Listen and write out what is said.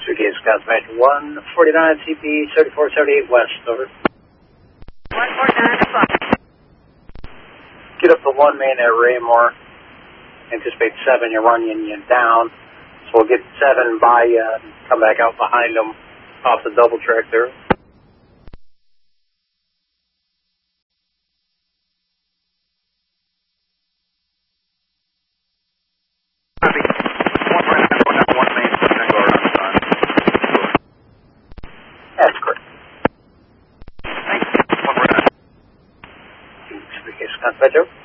Case Dispatch 149 CP 3478 West, over. 149 o'clock. Get up to 1 main at Raymore. Anticipate 7, you're running you down. So we'll get 7 by you and come back out behind them off the double track there. That's correct. Case Dispatch